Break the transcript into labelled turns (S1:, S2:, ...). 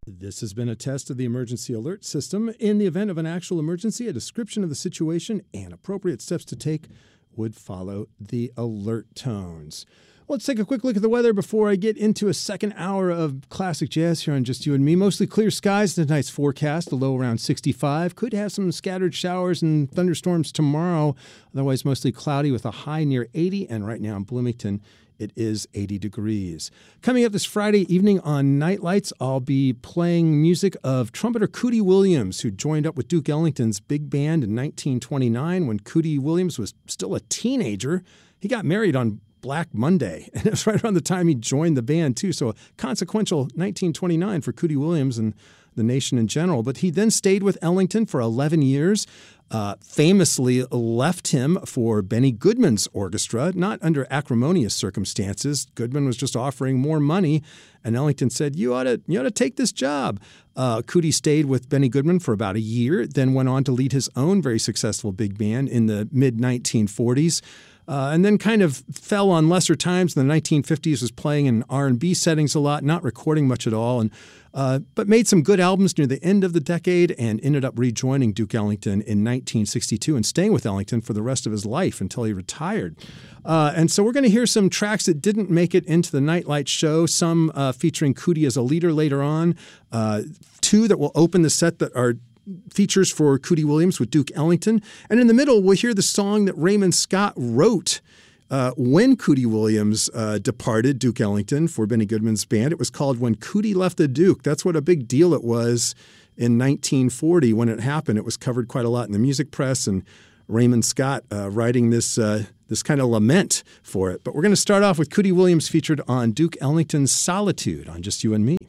S1: This has been a test of the emergency alert system. In the event of an actual emergency, a description of the situation and appropriate steps to take would follow the alert tones. Let's take a quick look at the weather before I get into a second hour of classic jazz here on Just You and Me. Mostly clear skies tonight's forecast, a low around 65. Could have some scattered showers and thunderstorms tomorrow. Otherwise, mostly cloudy with a high near 80. And right now in Bloomington, it is 80 degrees. Coming up this Friday evening on Nightlights, I'll be playing music of trumpeter Cootie Williams, who joined up with Duke Ellington's big band in 1929 when Cootie Williams was still a teenager. He got married on Black Monday, and it was right around the time he joined the band, too. So a consequential 1929 for Cootie Williams and the nation in general. But he then stayed with Ellington for 11 years, famously left him for Benny Goodman's orchestra, not under acrimonious circumstances. Goodman was just offering more money, and Ellington said, you ought to take this job. Cootie stayed with Benny Goodman for about a year, then went on to lead his own very successful big band in the mid-1940s. And then kind of fell on lesser times. In the 1950s was playing in R&B settings a lot, not recording much at all, and but made some good albums near the end of the decade and ended up rejoining Duke Ellington in 1962 and staying with Ellington for the rest of his life until he retired. And so we're going to hear some tracks that didn't make it into the Nightlight show, some featuring Cootie as a leader later on, two that will open the set that are features for Cootie Williams with Duke Ellington. And in the middle, we'll hear the song that Raymond Scott wrote when Cootie Williams departed Duke Ellington for Benny Goodman's band. It was called When Cootie Left the Duke. That's what a big deal it was in 1940 when it happened. It was covered quite a lot in the music press, and Raymond Scott writing this kind of lament for it. But we're going to start off with Cootie Williams featured on Duke Ellington's Solitude on Just You and Me.